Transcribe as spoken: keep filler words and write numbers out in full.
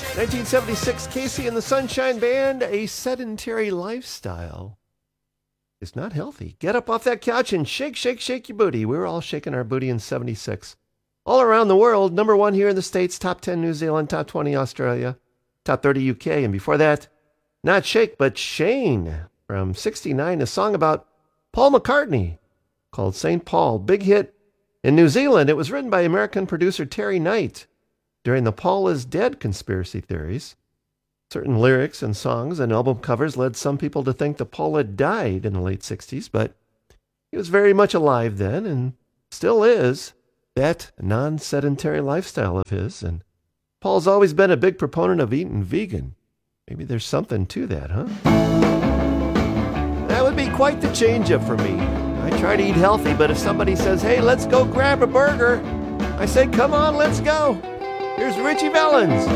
nineteen seventy-six, Casey and the Sunshine Band, A Sedentary Lifestyle is not healthy. Get up off that couch and shake, shake, shake your booty. We were all shaking our booty in seventy-six. All around the world, number one here in the States, top ten New Zealand, top twenty Australia, top thirty U K. And before that, not Shake, but Shane from sixty-nine, a song about Paul McCartney called Saint Paul. Big hit in New Zealand. It was written by American producer Terry Knight during the Paul is Dead conspiracy theories. Certain lyrics and songs and album covers led some people to think that Paul had died in the late sixties, but he was very much alive then and still is. That non-sedentary lifestyle of his, and Paul's always been a big proponent of eating vegan. Maybe there's something to that, huh? That would be quite the change-up for me. I try to eat healthy, but if somebody says, hey, let's go grab a burger, I say, come on, let's go. Here's Richie Valens.